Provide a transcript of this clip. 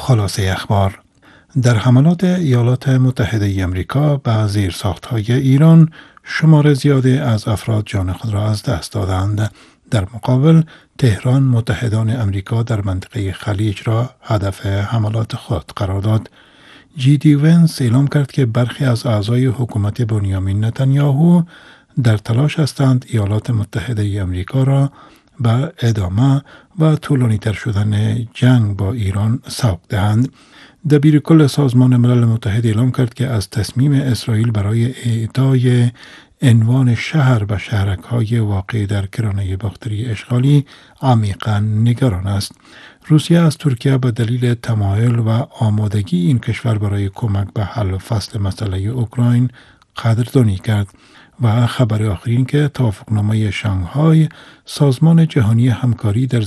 خلاصه اخبار: در حملات ایالات متحده امریکا به زیرساخت‌های ایران، شمار زیادی از افراد جان خود را از دست دادند. در مقابل، تهران متحدان امریکا در منطقه خلیج را هدف حملات خود قرار داد. جی.دی. ونس اعلام کرد که برخی از اعضای حکومت بنیامین نتانیاهو در تلاش هستند ایالات متحده امریکا را به ادامه و طولانی‌تر شدن جنگ با ایران سوق دهند. دبیرکل سازمان ملل متحد اعلام کرد که از تصمیم اسرائیل برای اعطای عنوان شهر به شهرک‌های واقع در کرانه باختری اشغالی عمیقاً نگران است. روسیه از ترکیه به دلیل تمایل و آمادگی این کشور برای کمک به حل فصل مسئله اوکراین قدردانی کرد. و خبر آخرین که توافقنامه شانگهای سازمان جهانی همکاری در